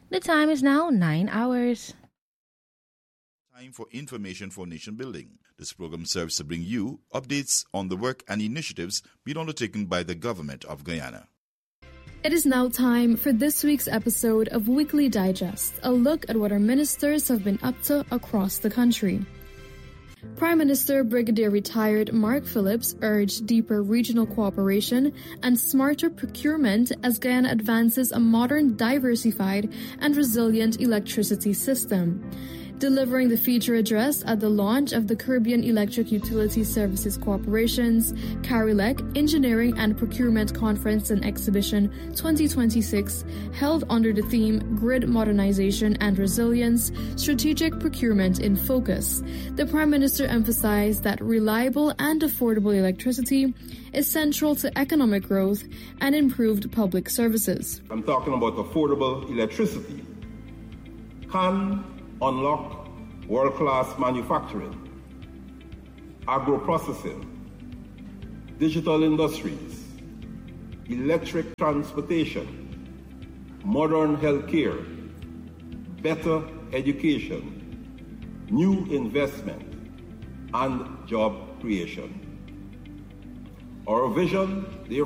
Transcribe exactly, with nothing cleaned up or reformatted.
The time is now nine hours. Time for Information for Nation Building. This program serves to bring you updates on the work and initiatives being undertaken by the government of Guyana. It is now time for this week's episode of Weekly Digest, a look at what our ministers have been up to across the country. Prime Minister Brigadier Retired Mark Phillips urged deeper regional cooperation and smarter procurement as Guyana advances a modern, diversified, and resilient electricity system. Delivering the feature address at the launch of the Caribbean Electric Utility Services Corporation's CARILEC Engineering and Procurement Conference and Exhibition twenty twenty-six, held under the theme Grid Modernization and Resilience, Strategic Procurement in Focus, the Prime Minister emphasized that reliable and affordable electricity is central to economic growth and improved public services. I'm talking about affordable electricity. Can unlock world-class manufacturing, agro-processing, digital industries, electric transportation, modern healthcare, better education, new investment, and job creation. Our vision,